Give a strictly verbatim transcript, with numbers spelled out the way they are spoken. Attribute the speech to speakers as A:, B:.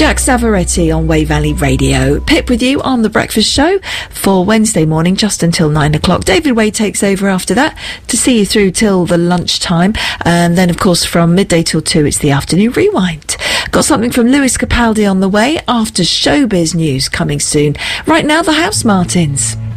A: Jack Savaretti on Way Valley Radio. Pip with you on The Breakfast Show for Wednesday morning, just until nine o'clock. David Wade takes over after that to see you through till the lunchtime. And then, of course, from midday till two, it's the afternoon rewind. Got something from Lewis Capaldi on the way after showbiz news coming soon. Right now, the House Martins.